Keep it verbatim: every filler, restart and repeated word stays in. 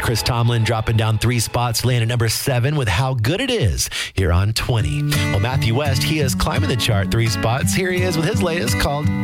Chris Tomlin dropping down three spots, laying at number seven with How Good It Is here on twenty. Well, Matthew West, he is climbing the chart three spots. Here he is with his latest called